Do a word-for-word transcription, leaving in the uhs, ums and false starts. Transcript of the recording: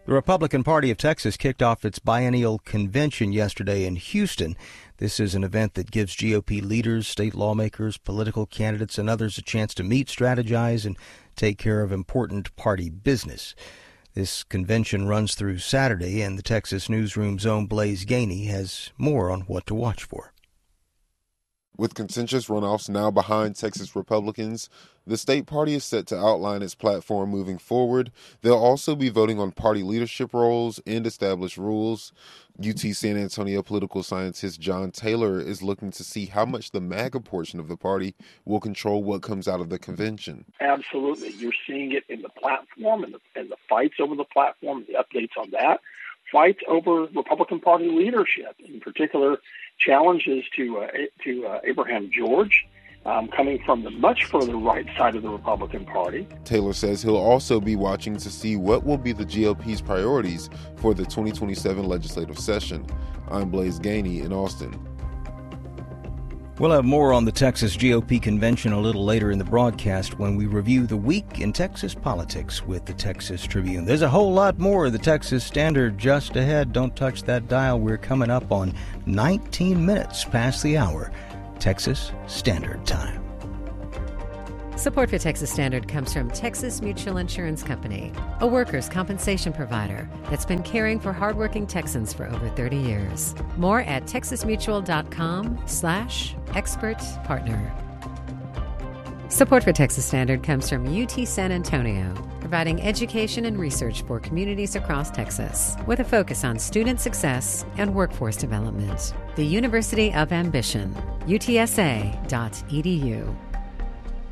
The Republican Party of Texas kicked off its biennial convention yesterday in Houston. This is an event that gives G O P leaders, state lawmakers, political candidates, and others a chance to meet, strategize, and take care of important party business. This convention runs through Saturday, and the Texas Newsroom's own Blaise Gainey has more on what to watch for. With contentious runoffs now behind Texas Republicans, the state party is set to outline its platform moving forward. They'll also be voting on party leadership roles and established rules. U T San Antonio political scientist John Taylor is looking to see how much the MAGA portion of the party will control what comes out of the convention. Absolutely. You're seeing it in the platform and the, and the fights over the platform, the updates on that. Fights over Republican Party leadership, in particular challenges to uh, to uh, Abraham George, um, coming from the much further right side of the Republican Party. Taylor says he'll also be watching to see what will be the G O P's priorities for the twenty twenty-seven legislative session. I'm Blaise Gainey in Austin. We'll have more on the Texas G O P convention a little later in the broadcast when we review the week in Texas politics with the Texas Tribune. There's a whole lot more of the Texas Standard just ahead. Don't touch that dial. We're coming up on nineteen minutes past the hour, Texas Standard Time. Support for Texas Standard comes from Texas Mutual Insurance Company, a workers' compensation provider that's been caring for hardworking Texans for over thirty years. More at texasmutual.com slash expert partner. Support for Texas Standard comes from U T San Antonio, providing education and research for communities across Texas, with a focus on student success and workforce development. The University of Ambition, U T S A dot E D U.